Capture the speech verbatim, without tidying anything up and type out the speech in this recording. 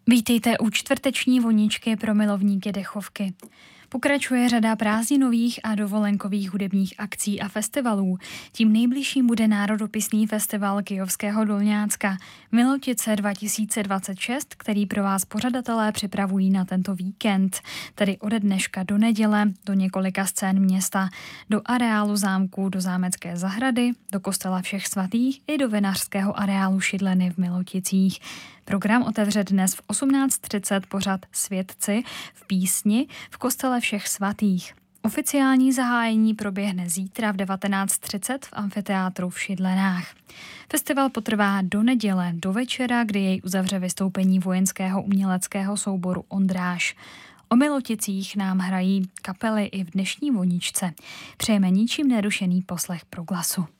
Vítejte u čtvrteční voničky pro milovníky dechovky. Pokračuje řada prázdninových a dovolenkových hudebních akcí a festivalů. Tím nejbližším bude národopisný festival Kyjovského Dolňácka Milotice dva tisíce dvacet šest, který pro vás pořadatelé připravují na tento víkend, tedy ode dneška do neděle, do několika scén města, do areálu zámku, do zámecké zahrady, do kostela Všech svatých i do vinařského areálu Šidleny v Miloticích. Program otevře dnes v osmnáct třicet pořad Světci v písni v kostele Všech svatých. Oficiální zahájení proběhne zítra v devatenáct třicet v amfiteátru v Šidlenách. Festival potrvá do neděle, do večera, kdy jej uzavře vystoupení vojenského uměleckého souboru Ondráž. O Miloticích nám hrají kapely i v dnešní voničce. Přejeme ničím nerušený poslech Proglasu.